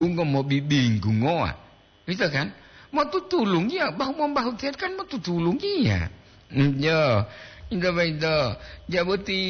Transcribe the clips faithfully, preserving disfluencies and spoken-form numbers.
Ungo mau bibinggung ngoa. Itu kan? Mau tutulung ya, bahu mau bahu tiat kan mau tutulung ya. Ya, itu itu. Jabuti.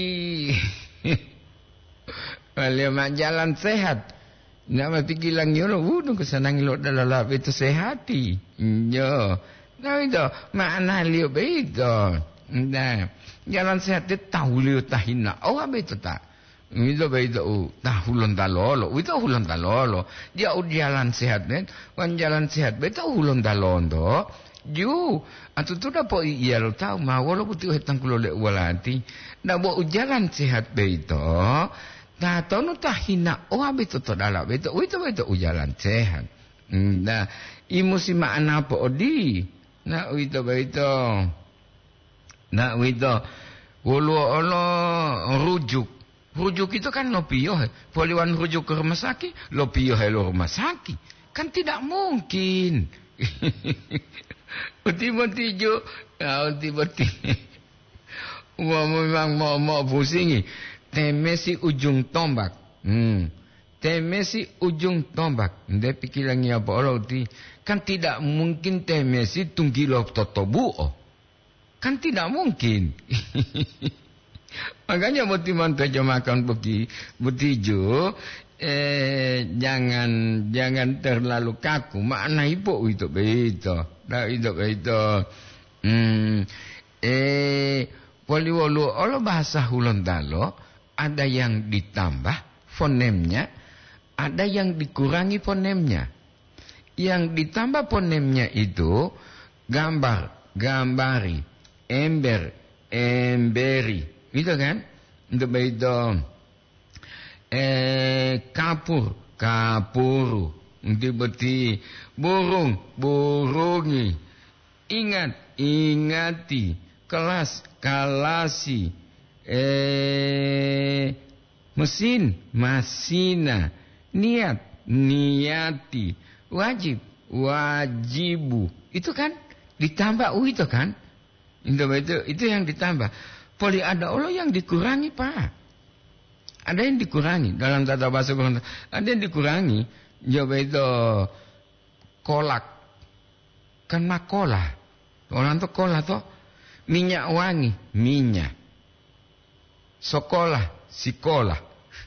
Kalau mak jalan sehat. Nak mati kilang yo, wudu kesanang lo dalam itu sehati. Ya. Nah itu makna liu begitu. Nah, jalan sehat itu tahu liu tahina. Oh apa itu tak? Itu begitu. Tahu hulun talolo. Itu hulun talolo. Dia jalan sehat ni. Kan jalan sehat begitu hulun talondo. Ju, atau tu dah po iya lo tahu. Mah walau putih hitam kulo lek walati. Dah bawa jalan sehat begitu. Nah, tahu nu tahina. Oh apa itu tu dalam begitu. Itu begitu jalan sehat. Nah, imu si makna apa odi? Nak wito baito. Nak wito. Walau Allah rujuk. Rujuk itu kan lo piyoh. Poliwan rujuk ke rumah sakit. Lo piyoh lo rumah sakit. Kan tidak mungkin. Beti-beti jo. Beti-beti. Wah memang mau mau pusingi. Temesi ujung tombak. Hmm. Temesi ujung tombak. Dia pikir lagi apa orang ti. Kan tidak mungkin temesi tunggilo totobu. Kan tidak mungkin. Makanya beti mantai makan beti beti jo. Eh jangan jangan terlalu kaku. Makna ibu itu begitu. Dah itu begitu. Hmm. Eh poliwolu Allah bahasa Hulun Dalo ada yang ditambah fonemnya. Ada yang dikurangi fonemnya. Yang ditambah fonemnya itu gambar, gambari, ember, emberi. Gitu kan? Itu begitu. Eh, kapur, kapuru. Itu beti. Burung, burungi. Ingat, ingati. Kelas, kalasi. Eh, mesin, masina. Niat, niati. Wajib, wajibu. Itu kan ditambah u itu kan? Itu itu itu yang ditambah. Poli ada Allah yang dikurangi, Pak. Ada yang dikurangi dalam tata bahasa Quran. Ada yang dikurangi. Coba itu kolak. Kan makola. Orang tuh kola tuh minyak wangi, minyak. Sekolah, sikolah.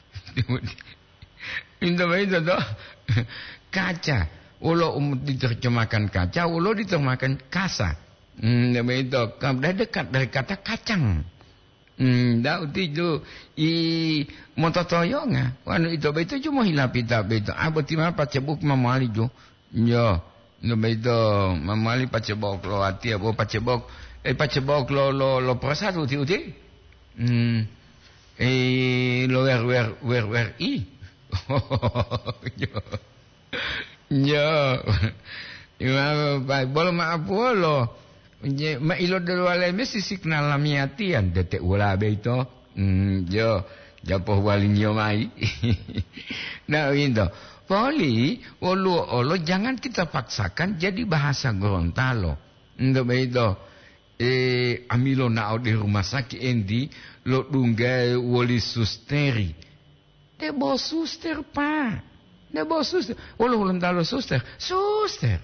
Itu itu tuh kaca. Ulo um, diterjemahkan kaca, ulo diterjemahkan kasa. Hmm, itu sudah dekat dari kata kacang. Hmm, dah itu i mototoyo nga. Wanu itu itu cuma hilap itu itu. Apa timah pacebuk mamali jo. Yo, no itu mamali pacebok lo hati apa pacebok eh pacebok lo lo lo prasad uti uti. Hmm. Eh lo wer wer wer wer i. Yo. Yo. Ima boleh maaf lo. Je ma ilo de wala mesi sikna lamiatian detek wala be itu. Hmm, yo. Japoh walinyo mai. Nah, itu. Poli, olo olo jangan kita paksakan jadi bahasa Gorontalo. Untuk itu. Eh, amilo nao di rumah sakit endi lo dunggai wali susteri. Dia bawa suster, Pak. Dia bawa suster. Walau ulang tahun suster. Suster.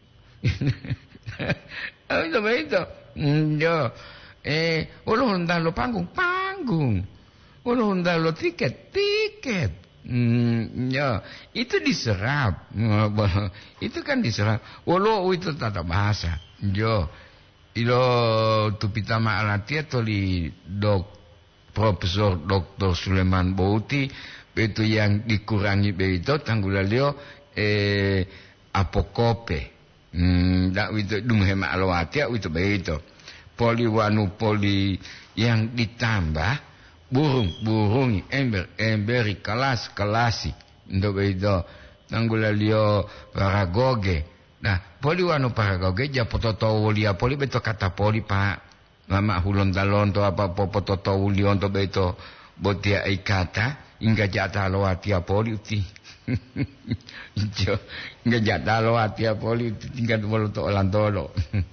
Itu begitu. Ya. Eh, walau ulang tahun panggung. Panggung. Walau ulang tahun tiket. Tiket. Hmm, ya. Itu diserap. Itu kan diserap. Walau itu tata bahasa. Ya. Ilo tupitama alatia toli dok Profesor Doktor Sulaiman Bouti itu yang dikurangi begitu tanggulalio eh apokope hmm dak itu dumhema alwatia itu begitu poli wanu poli yang ditambah burung burung ember emberi kelas kelasi itu begitu tanggulalio paragoge nah poli wanu paragoge japototo wolia poli beto kata poli Pak lama hulon talon to apa popo toto ulion to beto botia ikata inga jata lo atia poli uti jo inga jata lo atia poli uti tinggal bolo to lantolo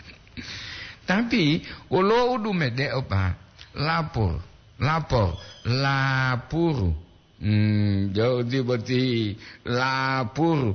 tapi ulo udu mede apa lapor lapor lapur hmm jo di boti lapur